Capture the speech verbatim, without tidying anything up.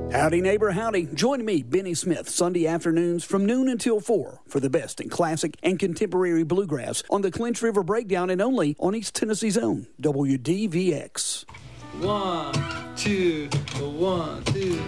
Howdy, neighbor, howdy. Join me, Benny Smith, Sunday afternoons from noon until four for the best in classic and contemporary bluegrass on the Clinch River Breakdown and only on East Tennessee's own W D V X. One, two, one, two.